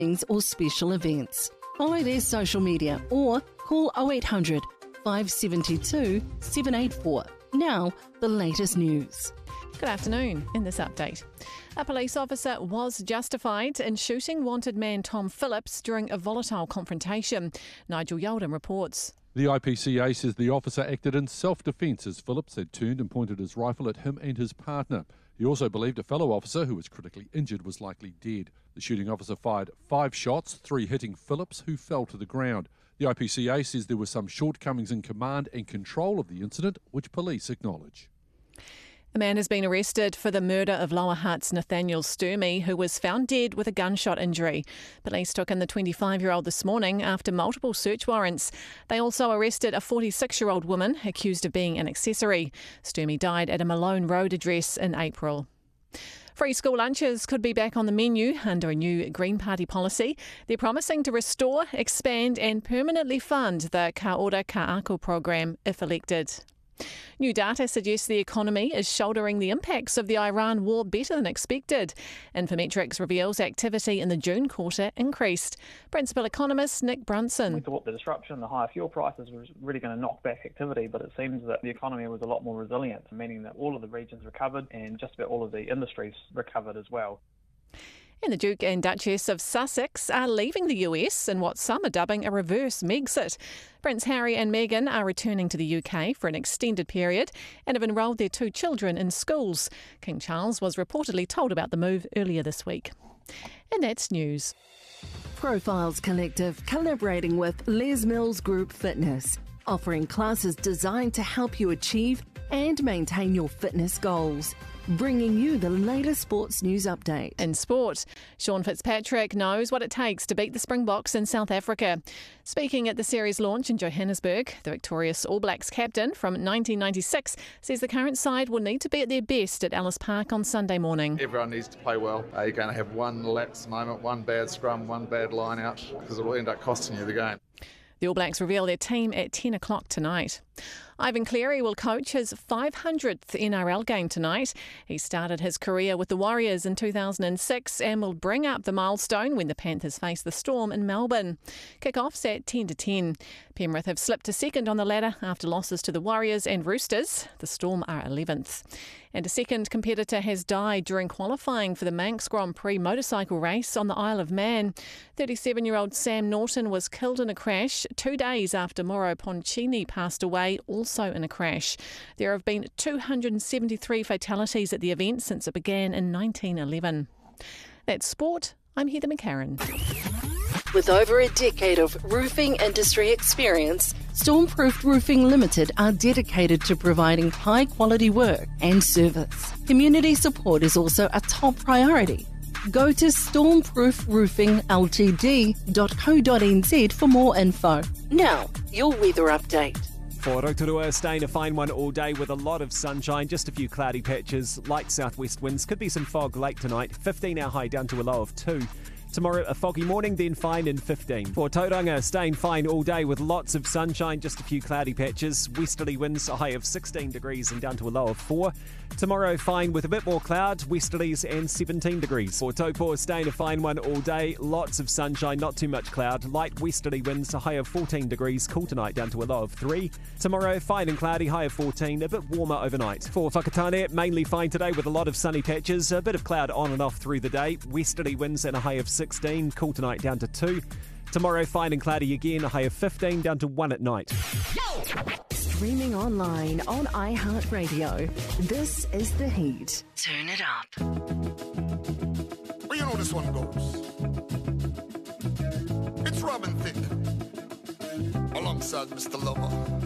or special events. Follow their social media or call 0800 572 784. Now, the latest news. Good afternoon. In this update, a police officer was justified in shooting wanted man Tom Phillips during a volatile confrontation. Nigel Yalden reports. The IPCA says the officer acted in self-defence as Phillips had turned and pointed his rifle at him and his partner. He also believed a fellow officer who was critically injured was likely dead. The shooting officer fired 5 shots, 3 hitting Phillips, who fell to the ground. The IPCA says there were some shortcomings in command and control of the incident, which police acknowledge. A man has been arrested for the murder of Lower Hutt's Nathaniel Sturmey, who was found dead with a gunshot injury. Police took in the 25-year-old this morning after multiple search warrants. They also arrested a 46-year-old woman accused of being an accessory. Sturmey died at a Malone Road address in April. Free school lunches could be back on the menu under a new Green Party policy. They're promising to restore, expand and permanently fund the Ka Ora Ka Ako program if elected. New data suggests the economy is shouldering the impacts of the Iran war better than expected. Infometrics reveals activity in the June quarter increased. Principal economist Nick Brunson. We thought the disruption, the higher fuel prices was really going to knock back activity, but it seems that the economy was a lot more resilient, meaning that all of the regions recovered and just about all of the industries recovered as well. And the Duke and Duchess of Sussex are leaving the US in what some are dubbing a reverse Megxit. Prince Harry and Meghan are returning to the UK for an extended period and have enrolled their 2 children in schools. King Charles was reportedly told about the move earlier this week. And that's news. Profiles Collective collaborating with Les Mills Group Fitness, offering classes designed to help you achieve and maintain your fitness goals. Bringing you the latest sports news update. In sport, Sean Fitzpatrick knows what it takes to beat the Springboks in South Africa. Speaking at the series launch in Johannesburg, the victorious All Blacks captain from 1996 says the current side will need to be at their best at Ellis Park on Sunday morning. Everyone needs to play well. You're going to have one lapse moment, one bad scrum, one bad line out, because it will end up costing you the game. The All Blacks reveal their team at 10 o'clock tonight. Ivan Cleary will coach his 500th NRL game tonight. He started his career with the Warriors in 2006 and will bring up the milestone when the Panthers face the Storm in Melbourne. Kick-off's at 10 to 10. Penrith have slipped to second on the ladder after losses to the Warriors and Roosters. The Storm are 11th. And a second competitor has died during qualifying for the Manx Grand Prix motorcycle race on the Isle of Man. 37-year-old Sam Norton was killed in a crash 2 days after Mauro Poncini passed away, also in a crash. There have been 273 fatalities at the event since it began in 1911. That's sport. I'm Heather McCarran. With over a decade of roofing industry experience, Stormproof Roofing Limited are dedicated to providing high-quality work and service. Community support is also a top priority. Go to stormproofroofingltd.co.nz for more info. Now, your weather update. For Rotorua, staying a fine one all day with a lot of sunshine, just a few cloudy patches, light southwest winds, could be some fog late tonight, 15 our high down to a low of 2. Tomorrow, a foggy morning, then fine in 15. For Tauranga, staying fine all day with lots of sunshine, just a few cloudy patches. Westerly winds, a high of 16 degrees and down to a low of 4. Tomorrow, fine with a bit more cloud, westerlies and 17 degrees. For Taupo, staying a fine one all day, lots of sunshine, not too much cloud. Light westerly winds, a high of 14 degrees, cool tonight down to a low of 3. Tomorrow, fine and cloudy, high of 14, a bit warmer overnight. For Whakatane, mainly fine today with a lot of sunny patches, a bit of cloud on and off through the day. Westerly winds and a high of 16, cool tonight down to 2. Tomorrow, fine and cloudy again, a high of 15 down to 1 at night. Streaming online on iHeartRadio. This is The Heat. Turn it up. Well, you know this one goes. It's Robin Thicke alongside Mr. Lover.